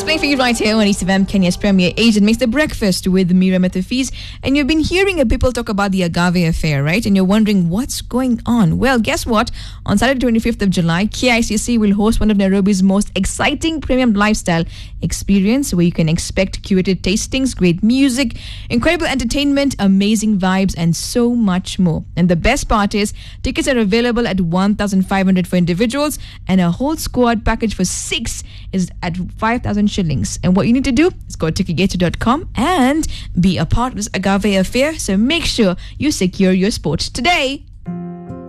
Just playing for you right here on East FM, Kenya's premier agent makes the breakfast with Miriam Metafiz. And you've been hearing people talk about the Agave affair, right? And you're wondering what's going on. Well, guess what? On Saturday, 25th of July, KICC will host one of Nairobi's most exciting premium lifestyle experience where you can expect curated tastings, great music, incredible entertainment, amazing vibes, and so much more. And the best part is, tickets are available at 1,500 for individuals, and a whole squad package for 6 is at 5,000 shillings. And what you need to do is go to ticketgator.com and be a part of this Agave affair. So make sure you secure your spot today.